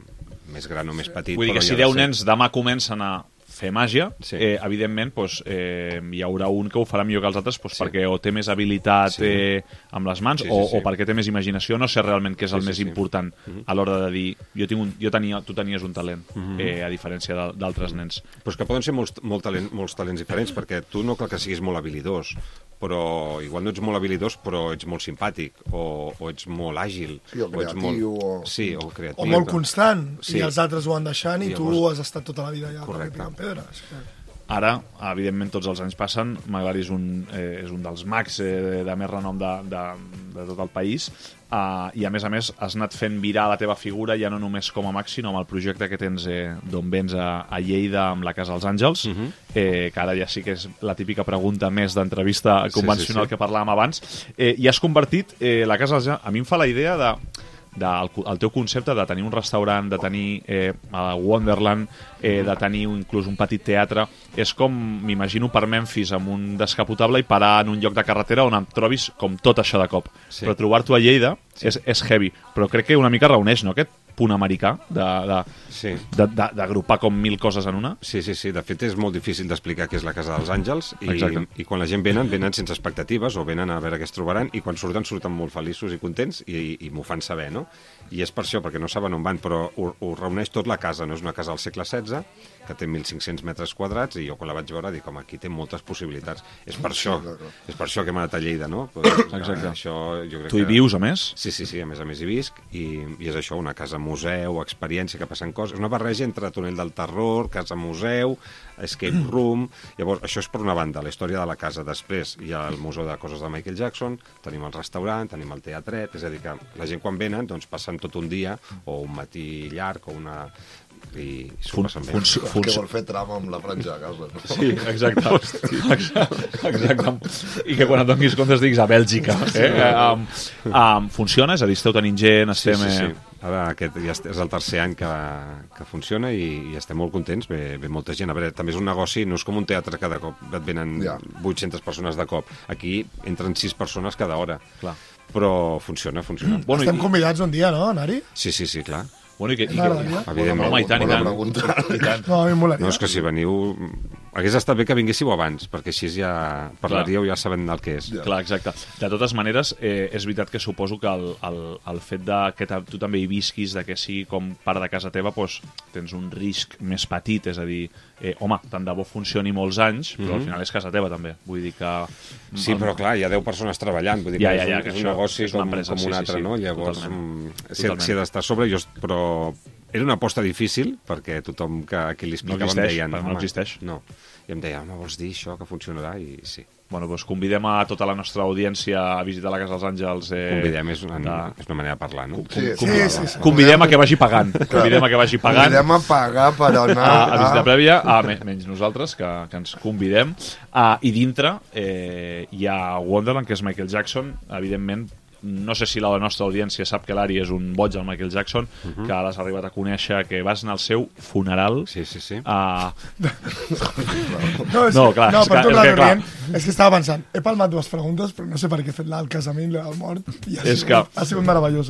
Més gran o més petit. Vull dir que si deu nens demà comencen a fer màgia, sí. eh, evidentment doncs, eh, hi haurà un que ho farà millor que els altres doncs, sí. perquè o té més habilitat sí. eh, amb les mans sí, sí, o, sí. o perquè té més imaginació, no sé realment què és el sí, sí, més sí. important uh-huh. a l'hora de dir jo tinc un, jo tenia, tu tenies un talent uh-huh. eh, a diferència d'altres uh-huh. nens. Però és que poden ser molts, molt talent, molts talents diferents, perquè tu no cal que siguis molt habilidós, però igual no ets molt habilidós però ets molt simpàtic o, o ets molt àgil sí, o, o ets molt, o... Sí, o, creatiu, o molt constant sí. i els altres ho van deixant i, I llavors... tu has estat tota la vida allà picant pedres. Ara, evidentment, tots els anys passen. Magari és un, eh, és un dels mags eh, de, de més renom de, de, de tot el país uh, i, a més a més, has anat fent virar la teva figura ja no només com a mag, sinó amb el projecte que tens eh, d'on vens a, a Lleida amb la Casa dels Àngels, uh-huh. eh, que ara ja sí que és la típica pregunta més d'entrevista convencional sí, sí, sí. que parlàvem abans. Eh, I has convertit eh, la Casa dels Àngels... A mi em fa la idea de... del el teu concepte de tenir un restaurant, de tenir eh, a Wonderland, eh, de tenir inclús un petit teatre, és com, m'imagino, per Memphis amb un descapotable i parar en un lloc de carretera on em trobis com tot això de cop. Sí. Però trobar-t'ho a Lleida sí. és, és heavy. Però crec que una mica reuneix, no?, aquest punt americà d'agrupar sí. com mil coses en una. Sí, sí, sí. De fet, és molt difícil d'explicar què és la Casa dels Àngels i, i quan la gent venen, venen sense expectatives o venen a veure què es trobaran i quan surten, surten molt feliços i contents i, i, i m'ho fan saber, no? I és per això, perquè no saben on van, però ho, ho reuneix tot la casa, no? És una casa del segle setze que té mil cinc-cents metres quadrats i jo quan la vaig veure dic, home, aquí té moltes possibilitats. És per això, és per això que hem anat a Lleida, no? Exacte. Això, jo crec tu hi que... vius, a més? Sí, sí, sí, a més a més hi visc i, i és això, una casa museu, experiència, que passen coses. És una barreja entre túnel del terror, casa museu, escape room... Llavors, això és per una banda, la història de la casa. Després hi ha el museu de coses de Michael Jackson, tenim el restaurant, tenim el teatret, és a dir, que la gent quan venen doncs passen tot un dia o un matí llarg o una... i s'ho passen bé. Fun, fun, que vol fer trama amb la franja a casa. No? Sí, exacte. exacte. exacte. I que quan et donis compte diguis a Bèlgica. Eh? Um, um, funciona? És a dir, esteu tenint gent, estem... Sí, sí, sí. Ara aquest ja és el tercer any que, que funciona i, i estem molt contents, ve, ve molta gent. A veure, també és un negoci, no és com un teatre que de cop et venen ja. vuit-centes persones de cop. Aquí entren sis persones cada hora. Clar. Però funciona, funciona. Bueno, estem i... convidats un dia, no, a anar-hi? Sí, sí, sí, clar. Bueno, i que, i que, evidentment. Home, i tant, i tant. I tant. No, a mi molaria. No, és que si veniu... Hagués estat bé que vinguéssiu abans, perquè així ja parlaríeu, ja sabent el que és. Ja. Clar, exacte. De totes maneres, eh, és veritat que suposo que el, el, el fet de que tu també hi visquis, de que sigui com part de casa teva, doncs, tens un risc més petit, és a dir, eh, home, tant de bo funcioni molts anys, però Mhm. al final és casa teva, també. Vull dir que... Sí, però clar, hi ha deu persones treballant, vull dir Ja, que ja, és, ja, un, que és un això negoci és una com, empresa, com sí, un sí, altre, sí, no? Llavors, totalment. mm, si, Totalment. si ha d'estar a sobre, jo, però era una aposta difícil, perquè tothom que, a qui li explicava existeix, em deien... perquè no "Home, existeix." No, i em deia, home, vols dir això, que funcionarà? I sí. Bueno, doncs convidem a tota la nostra audiència a visitar la Casa dels Àngels. Eh, Convidem, és una, de- és una manera de parlar, no? Sí, Sí, sí, sí. Convidem a que vagi pagant. Convidem a que vagi pagant. Convidem a pagar per anar a, a visita a... prèvia, a, me- menys nosaltres, que, que ens convidem. Uh, I dintre eh, hi ha Wonderland, que és Michael Jackson. Evidentment, no sé si la nostra audiència sap que l'Ari és un boig del Michael Jackson, uh -huh. que l'has arribat a conèixer, que vas anar al seu funeral. Sí, sí, sí. Uh, No, és, No, clar, no és per que- tornar és que, clar. rient, és que estava pensant, he palmat dues preguntes, però no sé per què he fet la del casament i la del mort, i ha, És sigut, que- ha sigut meravellosa.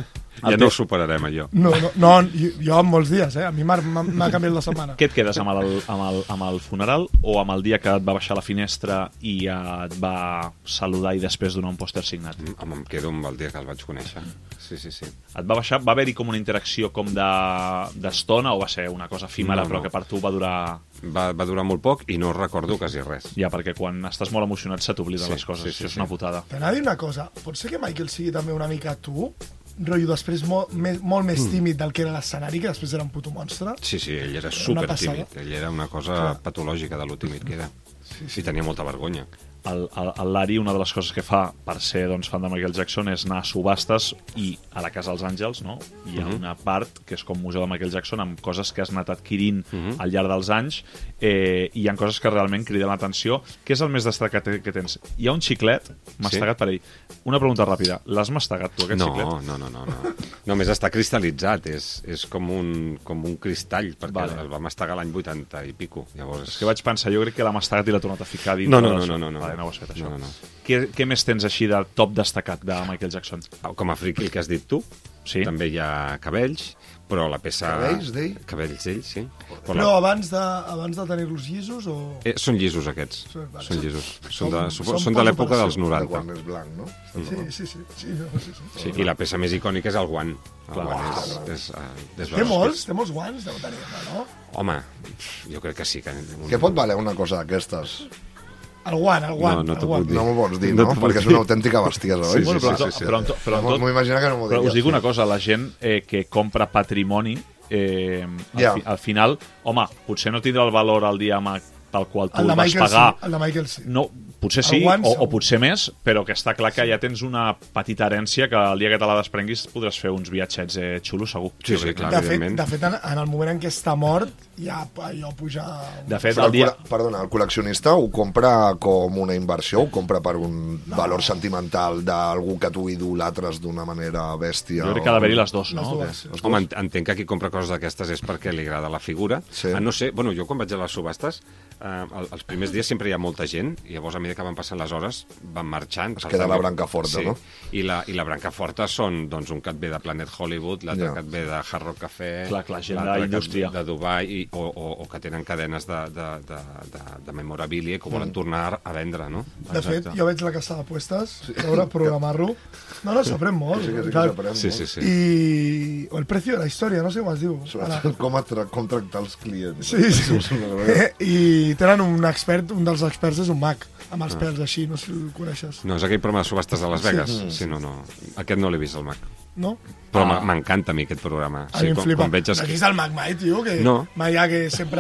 Ja no ho superarem, allò. No, no, no jo, jo en molts dies, eh? A mi m'ha m'ha- m'ha canviat la setmana. què et quedes amb el, amb, el, amb el funeral o amb el dia que et va baixar a la finestra i eh, et va saludar i després donar un pòster signat? Home, em quedo amb el dia que el vaig conèixer. Sí, sí, sí. Et va baixar, va haver-hi com una interacció com de- d'estona o va ser una cosa efímera No, però no. que per tu va durar... Va, va durar molt poc i no recordo quasi res. Ja, perquè quan estàs molt emocionat se t'obliden Sí, les coses, sí, sí, això és sí. una putada. T'anava a dir una cosa, pot ser que Michael sigui també una mica tu, rotllo després molt, més, molt més tímid del que era l'escenari, que després era un puto monstre. Sí, sí, ell era Una super passada. tímid. Ell era una cosa Clar. patològica de lo tímid que era. Sí, sí. I tenia molta vergonya. El, el, el Lari, una de les coses que fa per ser doncs, fan de Michael Jackson és anar a subhastes i a la Casa dels Àngels, no? Hi ha Mhm. una part que és com museu de Michael Jackson amb coses que has anat adquirint Mhm. al llarg dels anys eh, i hi ha coses que realment criden l'atenció. Què és el més destacat que tens? Hi ha un xiclet mastegat per ell. Una pregunta ràpida. L'has mastegat tu, aquest No, xiclet? no, no, no, no. Només està cristal·litzat, és, és com, un, com un cristall, perquè Vale. vale. el va mastegar l'any vuitanta i pico. Llavors... És que vaig pensar, jo crec que l'ha mastegat i l'ha tornat a ficar dins No, no, de no, l'això. no, no, no. Vale, no ho has fet, això. No, no, no. Què, què més tens així de top destacat de Michael Jackson? Com a friqui, el que has dit tu, Sí. també hi ha cabells, però la peça... Cabells d'ell? Cabells d'ell, sí. Però Però la... abans de, abans de tenir-los llisos o... eh, són llisos, aquests. Sí, vale. Són llisos. Són Som- de, som supo- són de l'època post-operació. dels De noranta. quan és blanc, no? Sí, sí, sí. sí, no, sí, sí. Sí, i la peça més icònica és el guant. El Clar. guant és... és, uh, és Té molts, té molts guants, deu tenir, no? Home, jo crec que sí. Que... Què pot valer una cosa d'aquestes? El guant, el guant, No, no el t'ho guant. puc dir. No m'ho pots dir, No no? t'ho puc Perquè és dir. una autèntica bestiesa, oi? Sí, Bueno, sí, però, sí, en sí, tot- però, en tot- però, en tot- M'ho imagina que no m'ho Però diries. us dic una cosa, la gent eh, que compra patrimoni, eh, al, Ja. fi, al final, home, potser no tindrà el valor al dia ma- pel qual tu El de el vas Michael pagar. sí, el de Michael sí. No, potser El sí, guant o, segur. o potser més, però que està clar que ja tens una petita herència que el dia que te la desprenguis podràs fer uns viatgets eh, xulos, segur. Sí, Jo sí, crec. clar. De fet, evidentment. de fet en, en el moment en què està mort, ja allò puja... De fet, Però el dia... el, col- perdona, el col·leccionista ho compra com una inversió, ho compra per un valor sentimental d'algú que tu idolatres d'una manera bèstia. Jo crec que ha d'haver-hi les dues, Les no? dues, sí. Home, ent- entenc que qui compra coses d'aquestes és perquè li agrada la figura. Sí. A no sé, bueno, jo quan vaig a les subhastes, eh, el- els primers dies sempre hi ha molta gent, i llavors a mesura que van passant les hores van marxant. Es queda la branca forta, sí. no? I la, I la branca forta són doncs, un que et ve de Planet Hollywood, l'altre Ja. que et ve de Hard Rock Café, Clar, clar, gent l'altre que et- d'indústria. de Dubai, i, o, o, o que tenen cadenes de, de, de, de, de memorabilia que ho volen tornar a vendre, no? De fet, jo veig la casa d'apuestes, a veure, programar-lo. No, no, s'aprèn molt. Sí que sí que tal. s'aprèn Sí, molt. sí, sí. I... O el precio de la història, no sé com es diu. Ara. Com, tra com tractar els clients. Sí, sí. És una cosa- I tenen un expert, un dels experts és un mag, amb Ah. els pèls així, no sé si el coneixes. No, és aquell programa de subhastes de Las Vegas? Sí. Sí, no, no. Aquest no l'he vist, el Mac. No? Però Ah. ah. m'encanta a mi aquest programa. A mi em quan, flipa. quan veig No els... has vist el mag mai, tio? Que No. mai hi ha que sempre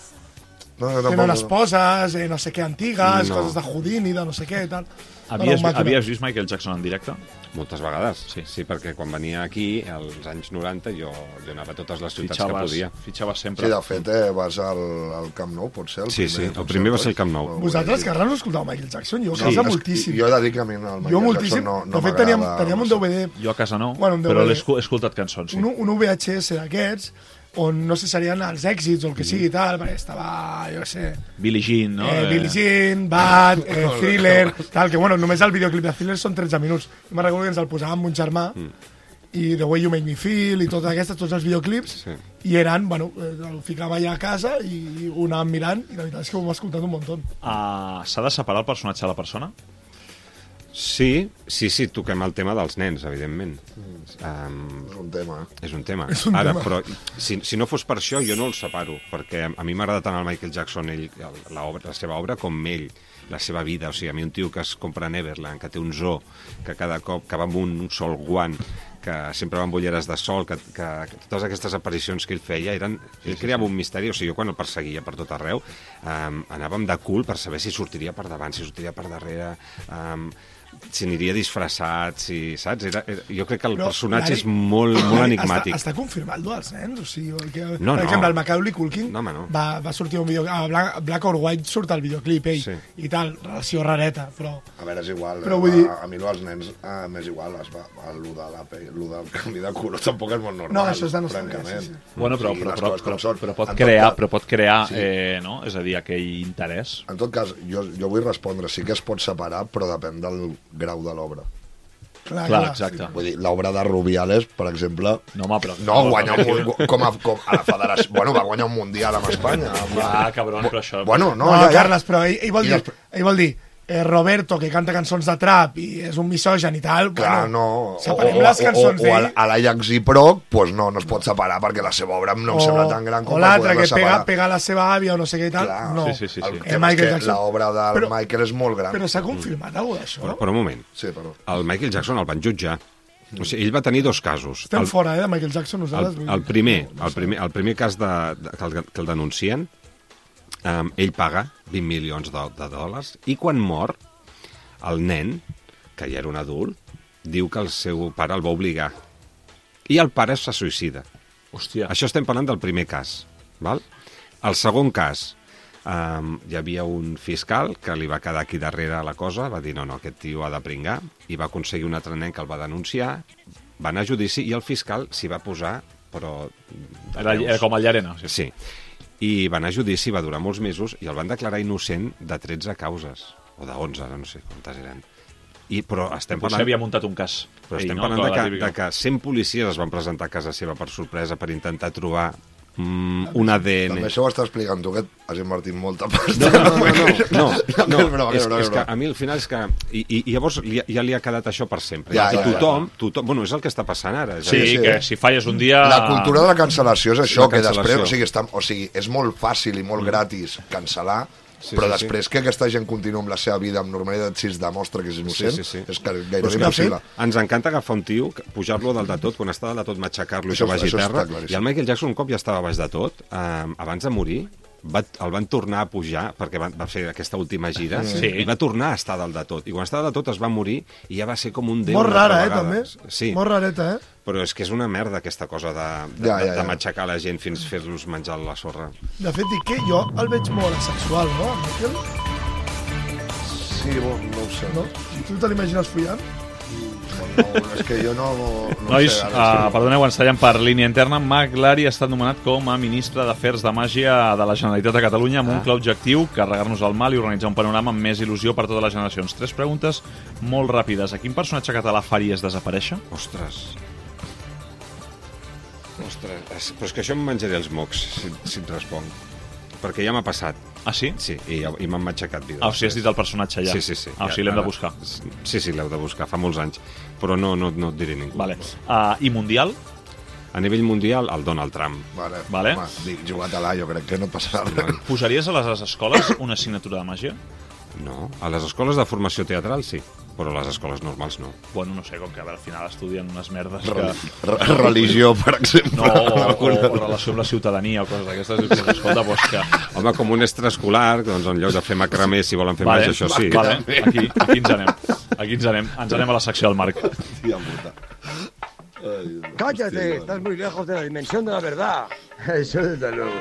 No, no, tenen tampoc- esposes, eh, no sé què antigues, No. coses de Houdini, de no sé què i tal. Havies, Bueno, un màquina. havies vist Michael Jackson en directe? Moltes vegades, Sí. sí. sí, perquè quan venia aquí, als anys noranta, jo, jo anava a totes les ciutats que Fitxaves, podia. fitxaves sempre. Sí, de fet, eh, vas al, al Camp Nou, pot ser? El Sí, sí, el potser, primer va ser el oi? Camp Nou. O- Vosaltres, que ara no escolteu Michael Jackson, jo a Sí, casa és- moltíssim. Jo he de dir que a mi el Michael Jo moltíssim. Jackson no, no de fet, teníem, m'agrada teníem un massa. D V D, Jo a casa no, Bueno, un D V D. però l'he escu- he escoltat cançons, sí. un, un U V H S d'aquests, on no sé, serien els èxits o el que sigui i tal, perquè estava, jo què sé, Billie Jean, no? eh, Billie Jean, Bad, eh, Thriller, tal, que bueno, només el videoclip de Thriller són tretze minuts. Jo me'n recordo que ens el posàvem amb un germà, i The Way You Make Me Feel, i totes aquestes, tots els videoclips, Sí. i eren, bueno, eh, el ficava allà a casa i ho anàvem mirant, i la veritat és que ho hem escoltat un muntó. Uh, S'ha de separar el personatge de la persona? Sí, sí, sí, toquem el tema dels nens, evidentment. Mm. Um, És un tema, eh? és un tema. És un Ara, tema. però si, si no fos per això, jo no el separo, perquè a mi m'agrada tant el Michael Jackson, ell, la, obra, la seva obra, com ell, la seva vida. O sigui, a mi un tio que es compra Neverland, que té un zoo, que cada cop que va amb un, un sol guant, que sempre va amb ulleres de sol, que, que, que totes aquestes aparicions que ell feia eren... Ell creava un misteri, o sigui, jo quan el perseguia per tot arreu, um, anàvem de cul per saber si sortiria per davant, si sortiria per darrere... Um, si aniria disfressat, si, saps? Era, era, jo crec que el Però, personatge Lari, és molt, molt Lari, enigmàtic. Està, està confirmat el dels nens? O sigui, el que, No, per no. exemple, el Macaulay Culkin No, home, no. va, va sortir un vídeo... A Black, Black or White surt el videoclip, ell, Sí. i tal, relació rareta, però... A veure, és igual. Però eh? vull dir- A, a mi els nens eh, m'és igual. Es va, el de la pe... el del canvi de color tampoc és molt normal. No, això és de nostàlgia, francament. sí, sí. Bueno, però, O sigui, però, les però, coses com però, són. però pot En tot crear, cas- però pot crear Sí. eh, no? És a dir, aquell interès. En tot cas, jo, jo vull respondre, sí que es pot separar, però depèn del grau de l'obra. Clar, Clar, exacte. Vull dir, l'obra de Rubiales, per exemple, No, home, però... no guanya un, com, a, com a la federació... Bueno, va guanyar un Mundial amb Espanya. Amb la... Ah, cabron, però això... Bueno, no, No, ja, ja. Carles, però ell, ell vol I dir, després- ell vol dir eh, Roberto, que canta cançons de trap i és un misògen i tal, Clar, bueno, no. separem o, les o, cançons o, o d'ell. a l'Ajax i Proc, pues no, no es pot separar perquè la seva obra no em sembla tan gran com o per l'altre, poder-la que pega, separar. pega a la seva àvia o no sé què i tal, Clar, no. sí, sí, sí, sí. El Eh, tema és Michael que Jackson. l'obra del Però- Michael és molt gran. Però s'ha confirmat alguna d'això? Però, però un moment, Sí, però... el Michael Jackson el van jutjar. O sigui, ell va tenir dos casos. Estem El, fora, eh, de Michael Jackson, el, nosaltres. vull el, dir. primer, No, no el, sé. primer, el primer cas de, de, que, el, que el denuncien, um, ell paga vint milions de, de dòlars i quan mor, el nen, que ja era un adult, diu que el seu pare el va obligar. I el pare se suïcida. Hòstia. Això estem parlant del primer cas. Val? El segon cas, um, hi havia un fiscal que li va quedar aquí darrere la cosa, va dir no, no, aquest tio ha de pringar, i va aconseguir un altre nen que el va denunciar, va anar a judici i el fiscal s'hi va posar, però... de Era, peus. era com el Llarena. Sí. Sí. I va anar a judici, va durar molts mesos, i el van declarar innocent de tretze causes, o de onze, no sé quantes eren. I, però estem Potser parlant... havia muntat un cas. Però Ell, estem no? parlant de La que, típica. de que cent policies es van presentar a casa seva per sorpresa per intentar trobar mm, un A D N. També això ho està explicant tu, que has invertit molta pasta. No, no, no, no, no, no, no, és broma, és, és broma, és és que broma. a mi al final és que... I, i, i llavors li, ja li ha quedat això per sempre. Ja, I ja, ja. tothom, tothom... Bueno, és el que està passant ara. És a Sí, dir, sí. que si falles un dia... La cultura de la cancel·lació és això, La que cancel·lació. després... O sigui, està, o sigui, és molt fàcil i molt gratis cancel·lar, Sí, però sí, després que aquesta gent continua amb la seva vida amb normalitat si es demostra que és innocent, Sí, sí, sí. és que Però gairebé és que, de impossible. Ens encanta agafar un tio, pujar-lo dalt de tot, quan està dalt de tot, matxacar-lo i Això- que vagi això a està terra. claríssim. I el Michael Jackson un cop ja estava baix de tot, eh, abans de morir, va, el van tornar a pujar, perquè va, va fer aquesta última gira, Sí. i va tornar a estar dalt de tot. I quan estava dalt de tot es va morir i ja va ser com un déu. Molt una altra rara, eh, vegada. també. Sí, Molt rareta, eh? però és que és una merda aquesta cosa de, de, Ja, ja, de, ja. de matxacar la gent fins fer-los menjar la sorra. De fet, dic que jo el veig molt asexual, no, en Miquel? Sí, bo, no ho sé. No? Tu te l'imagines follant? No, és que jo no... no Nois, sé, uh, ara, perdoneu, ens tallem per línia interna. Marc Lari ha estat nomenat com a ministre d'Afers de Màgia de la Generalitat de Catalunya amb un clar objectiu, carregar-nos el mal i organitzar un panorama amb més il·lusió per totes les generacions. Tres preguntes molt ràpides. A quin personatge català faries desaparèixer? Ostres. Ostres, és- però és que això em menjaré els mocs, si, si et responc. Perquè ja m'ha passat. Ah, sí? Sí, i, i m'han matxacat vides. Ah, o sigui, has dit el personatge ja. Sí, sí, sí. Ah, o sigui, l'hem de buscar. Sí, sí, l'heu de buscar, fa molts anys. Però no, no, no et diré ningú. Vale. Uh, I mundial? A nivell mundial, el Donald Trump. Vale, Vale. Home, dic, jugat-a-la, jo crec que no et passarà res. Posaries a les escoles una assignatura de màgia? No, a les escoles de formació teatral sí, però a les escoles normals no. Bueno, no sé, com que a veure, al final estudien unes merdes que... Re- re- Religió, per exemple. No, o, o, o relació amb la ciutadania o coses d'aquestes. I dius, escolta, doncs que... Home, com un extraescolar, doncs en lloc de fer macramé, si volen fer màgia, això sí. Vale, aquí, aquí ens anem. Aquí ens anem. Ens anem a la secció del Marc. Tia puta. Cállate, estás muy lejos de la dimensión de la verdad. Eso desde luego.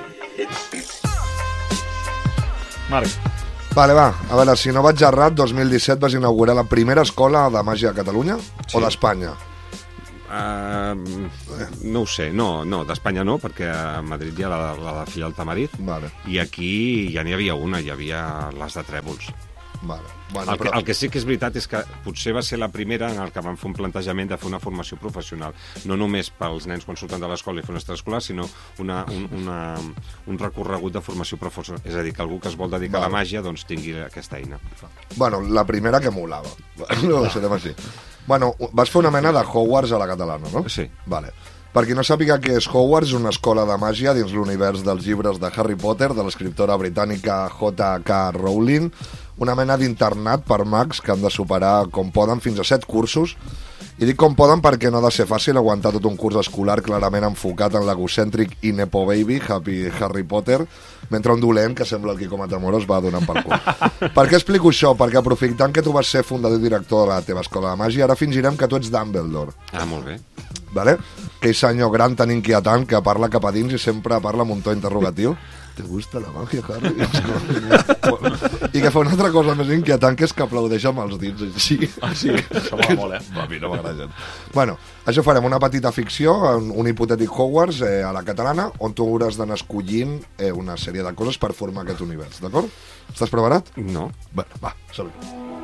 Marc, Vale, va, a veure, si no vaig errat, dos mil disset vas inaugurar la primera escola de màgia a Catalunya Sí. o d'Espanya? Uh, no ho sé, no, no d'Espanya no, perquè a Madrid hi ha la, la de Filla del Tamariz, Vale. i aquí ja n'hi havia una, hi havia les de Trèvols. Vale. Bueno, El que, però... el que sí que és veritat és que potser va ser la primera en el que vam fer un plantejament de fer una formació professional, no només pels nens quan surten de l'escola i fer un extraescolar, sinó una, un, una, un recorregut de formació professional. És a dir, que algú que es vol dedicar Vale. a la màgia doncs tingui aquesta eina. Bueno, la primera que molava. No, serem així. Bueno, vas fer una mena de Hogwarts a la catalana, no? Sí. Vale. Per qui no sàpiga què és Hogwarts, una escola de màgia dins l'univers dels llibres de Harry Potter, de l'escriptora britànica J K Rowling, una mena d'internat per mags que han de superar com poden fins a set cursos. I dic com poden perquè no ha de ser fàcil aguantar tot un curs escolar clarament enfocat en l'egocèntric i nepo baby Happy Harry Potter, mentre un dolent, que sembla el Quico Matamoros, va donant per cul. Per què explico això? Perquè aprofitant que tu vas ser fundador i director de la teva escola de màgia, ara fingirem que tu ets Dumbledore. Ah, molt bé. Vale? Aquell senyor gran tan inquietant que parla cap a dins i sempre parla amb un to interrogatiu. ¿Te gusta la magia, Harry? I que fa una altra cosa més inquietant, que és que aplaudeix amb els dits. Sí. Ah, sí? Això mola molt, eh? A mi no m'agrada gens. Bueno, això farem una petita ficció, un, un hipotètic Hogwarts eh, a la catalana, on tu hauràs d'anar escollint eh, una sèrie de coses per formar aquest univers, d'acord? Estàs preparat? No. Bé, va, som-hi.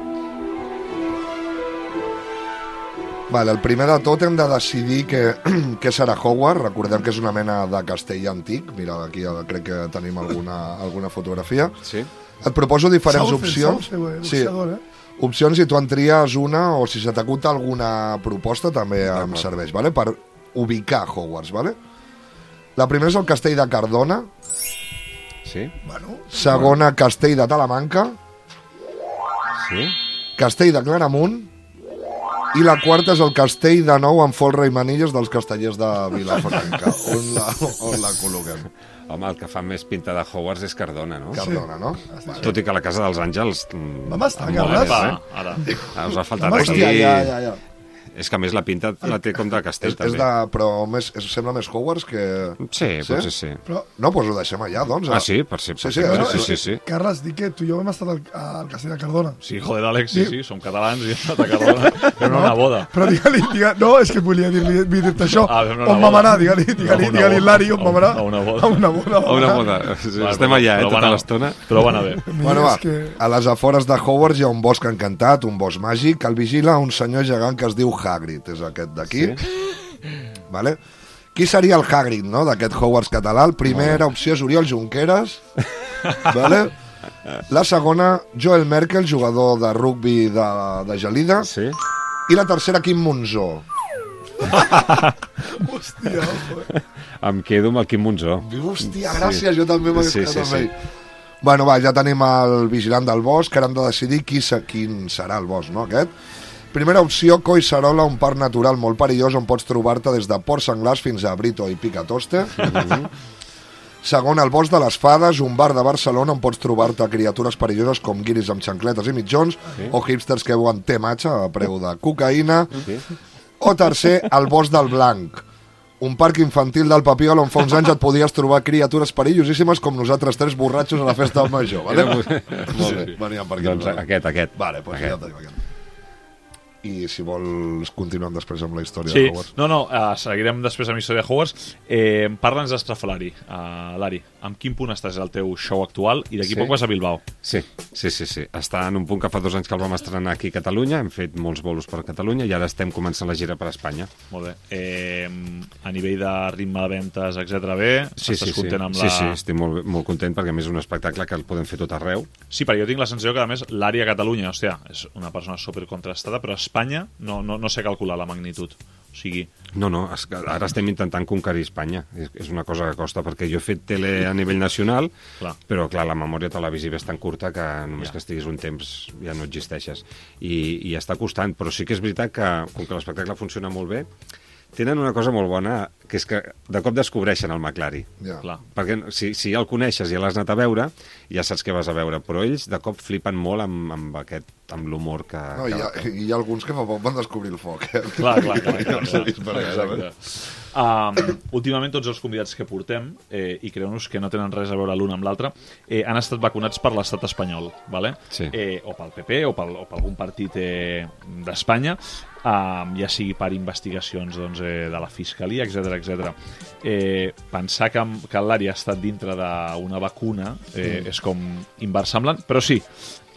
Vale, el primer de tot hem de decidir què, què serà Hogwarts. Recordem que és una mena de castell antic. Mira, aquí crec que tenim alguna, alguna fotografia. Sí. Et proposo diferents Sauce, opcions. Sauce, eh, Sí, boxeador, eh? opcions i tu en tries una, o si se t'acuta alguna proposta també em D'acord. serveix, vale? Per ubicar Hogwarts, vale? La primera és el castell de Cardona, Sí? Bueno, segona castell de Talamanca, Sí? castell de Claramunt, i la quarta és el castell de nou amb folre i manilles dels castellers de Vilafranca. On la, on la col·loquem? Home, el que fa més pinta de Hogwarts és Cardona, no? Cardona, no? Tot i que la Casa dels Àngels... mm, Vam estar, molt Carles? bé, Va, eh? ara. Ah, us ha faltat Home, aquí... Hòstia, ja, ja, ja. És que a més la pinta la té com de castell, És, és també. de, però més, és, sembla més Hogwarts que... Sí, potser sí. però, No, doncs ho deixem allà, doncs. Ah, sí? Per ser, Sí, per sí, ser, eh? sí, sí, sí. Carles, dic que tu i jo hem estat al, al castell de Cardona. Sí, joder, Àlex, sí, sí, som catalans i hem anat a Cardona. Vam anar a una boda. Però digue-li, digue, no, és que volia dir-li dir això. Ah, vam anar a una on vam boda. anar, digue-li, digue-li, A una digue-li, boda. Lari, on vam anar. A una boda. A una boda. A una boda. Sí, estem allà, eh, Però va tota anar- l'estona. Però va anar bé. Bueno, va, És que... a les afores de Hogwarts hi ha un bosc encantat, un bosc màgic, que el vigila un senyor gegant que es diu Hagrid, és aquest d'aquí. Sí? Vale? Qui seria el Hagrid, no?, d'aquest Hogwarts català? El primera opció és Oriol Junqueras. Vale? La segona, Joel Merkel, jugador de rugbi de, de Gelida. Sí? I la tercera, Quim Monzó. Hòstia, ojo, eh? Em quedo amb el Quim Monzó. Hòstia, gràcies, jo també m'he Sí, quedat sí, amb sí. ell. Bueno, va, ja tenim el vigilant del bosc, que ara hem de decidir qui, se- quin serà el bosc, no, aquest? Primera opció, Collserola, un parc natural molt perillós on pots trobar-te des de Port Senglars fins a Brito i Picatoste. Segon, el bosc de les Fades, un bar de Barcelona on pots trobar-te criatures perilloses com guiris amb xancletes i mitjons, o hipsters que beuen té matxa a preu de cocaïna. Sí? O tercer, el bosc del Blanc, un parc infantil del Papiol on fa uns anys et podies trobar criatures perillosíssimes com nosaltres tres borratxos a la festa del major. Vale? Molt bé, veníem per aquí. Doncs aquest, aquest. Vale, doncs Aquest. ja tenim aquest. I si vols, continuem després amb la història Sí, de Hogwarts. no, no, uh, seguirem després amb la història de Hogwarts. Eh, Parla'ns d'Estrafalari, uh, Lari. Amb quin punt estàs al teu show actual? I d'aquí Sí. poc vas a Bilbao. Sí, sí, sí, sí. Està en un punt que fa dos anys que el vam estrenar aquí a Catalunya, hem fet molts bolos per Catalunya i ara estem començant la gira per Espanya. Molt bé. Eh, a nivell de ritme de ventes, etcètera, bé? Sí, Estàs sí, sí. content amb sí, la... sí, estic molt, molt content perquè a més és un espectacle que el podem fer tot arreu. Sí, perquè jo tinc la sensació que, a més, l'àrea Catalunya, hòstia, és una persona supercontrastada, però a Espanya no, no, no sé calcular la magnitud. O sigui, No, no, és que ara estem intentant conquerir Espanya. És, és una cosa que costa, perquè jo he fet tele a nivell nacional, Clar. però clar, la memòria televisiva és tan curta que només Ja. que estiguis un temps ja no existeixes. I, I està costant, però sí que és veritat que, com que l'espectacle funciona molt bé, tenen una cosa molt bona, que és que de cop descobreixen el McLaren. Ja. clar. Perquè si, si ja el coneixes i ja l'has anat a veure, ja saps què vas a veure, però ells de cop flipen molt amb, amb aquest amb l'humor que... No, hi, ha, que... hi ha alguns que fa poc van descobrir el foc. Eh? Clar, clar, clar. clar, No s'ha clar. vist per res, Exacte. Um, últimament tots els convidats que portem, eh, i creu-nos que no tenen res a veure l'un amb l'altre, eh, han estat vacunats per l'estat espanyol, vale? Sí. eh, o pel P P o, pel, o per algun partit eh, d'Espanya, um, ja sigui per investigacions doncs, eh, de la Fiscalia, etcètera etcètera. Eh, pensar que, que l'àrea ha estat dintre d'una vacuna eh, és com inversemblant, però sí,